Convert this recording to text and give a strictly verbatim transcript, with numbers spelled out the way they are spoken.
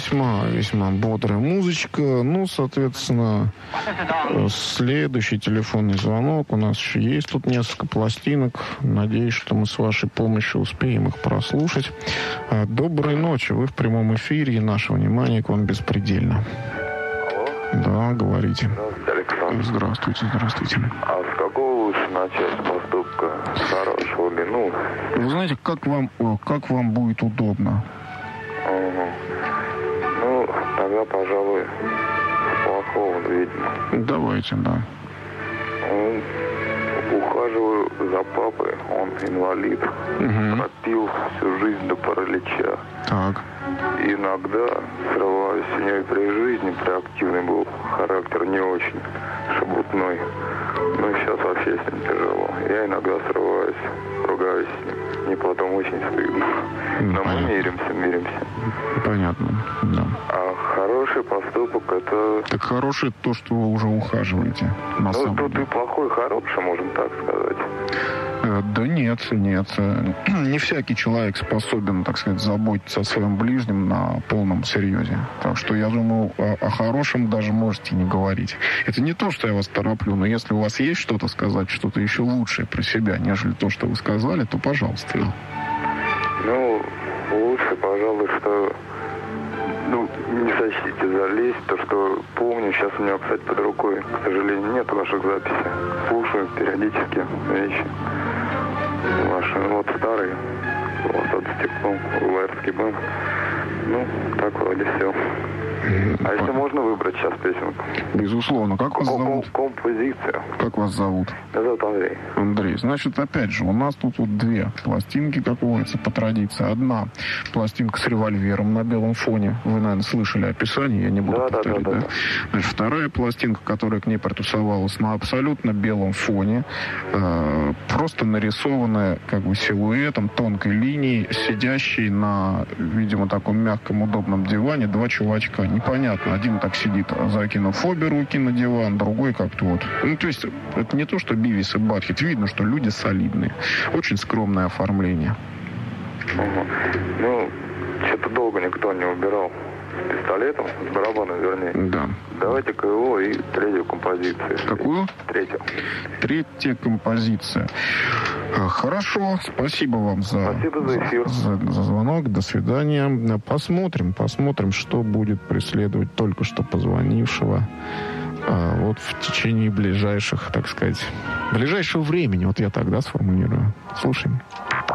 весьма, весьма бодрая музычка. Ну, соответственно, следующий телефонный звонок. У нас еще есть тут несколько пластинок. Надеюсь, что мы с вашей помощью успеем их прослушать. Доброй ночи. Вы в прямом эфире, и наше внимание к вам беспредельно. Алло? Да, говорите. Здравствуйте, Александр. Здравствуйте, здравствуйте. А с какого лучше начать поступка? С хорошего ли? Ну... Вы знаете, как вам, как вам будет удобно? Угу. Ну, тогда, пожалуй, с плохого, видимо. Давайте, да. Ну, ухаживаю за папой, он инвалид. Угу. Пропил всю жизнь до паралича. Так. Иногда срываюсь с ней при жизни, при активный был характер не очень шебутной. Но сейчас вообще с ним тяжело. Я иногда срываюсь, ругаюсь с ним. Мне потом очень стыдно. Но мы миримся, миримся. Понятно, да. А хороший поступок это... Так хороший то, что вы уже ухаживаете. На ну, тут деле. И плохой, и хороший, можно так сказать. Да нет, нет. Не всякий человек способен, так сказать, заботиться о своем ближнем на полном серьезе. Так что я думаю, о, о хорошем даже можете не говорить. Это не то, что я вас тороплю, но если у вас есть что-то сказать, что-то еще лучшее про себя, нежели то, что вы сказали, то пожалуйста. Ну, лучше, пожалуй, что... Ну, не сочтите за лесть, то, что помню, сейчас у меня, кстати, под рукой, к сожалению, нет ваших записей. Слушаю периодически вещи ваши, вот старые, вот от стеклом, лаерский бэнд. Ну, так вроде все. А если можно выбрать сейчас песенку? Безусловно. Как вас зовут? Композиция. Как вас зовут? Меня зовут Андрей. Андрей. Значит, опять же, у нас тут вот две пластинки, как говорится, по традиции. Одна пластинка с револьвером на белом фоне. Вы, наверное, слышали описание, я не буду да, повторять. Да, да, да? да. Значит, вторая пластинка, которая к ней притусовалась на абсолютно белом фоне, э, просто нарисованная как бы силуэтом, тонкой линией, сидящей на, видимо, таком мягком, удобном диване два чувачка. Непонятно. Один так сидит, закинув обе руки на диван, другой как-то вот. Ну, то есть, это не то, что Бивис и Батхед. Видно, что люди солидные. Очень скромное оформление. Угу. Ну, что-то долго никто не убирал с пистолетом, с барабаном, вернее. Да. Давайте-ка его и третью композицию. Какую? Третью. Третья композиция. Хорошо, спасибо вам за, спасибо за, эфир. за, за звонок. До свидания. Посмотрим, посмотрим, что будет преследовать только что позвонившего. А, вот в течение ближайших, так сказать, ближайшего времени. Вот я тогда сформулирую. Слушаем.